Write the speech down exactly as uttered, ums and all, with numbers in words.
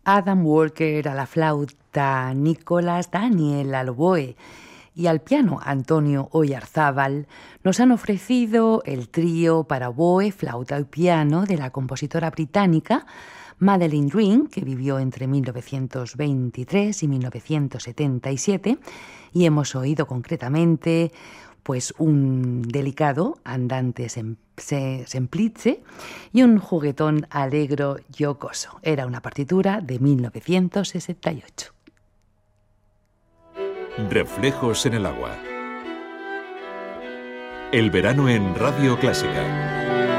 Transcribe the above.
Adam Walker a la flauta, Nicolás Daniel al oboe y al piano Antonio Oyarzábal nos han ofrecido el trío para oboe, flauta y piano de la compositora británica Madeleine Ring, que vivió entre mil novecientos veintitrés y mil novecientos setenta y siete, y hemos oído concretamente pues un delicado andante semplice y un juguetón alegro jocoso. Era una partitura de mil novecientos sesenta y ocho. Reflejos en el agua. El verano en Radio Clásica.